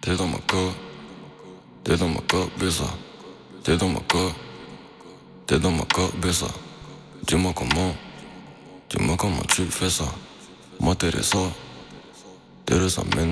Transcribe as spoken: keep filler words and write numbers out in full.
T'es dans ma co, t'es dans ma co, besa. T'es dans ma co, t'es dans ma co, besa. Dis-moi comment, dis-moi comment tu fais ça. Moi Teresa, Teresa, mais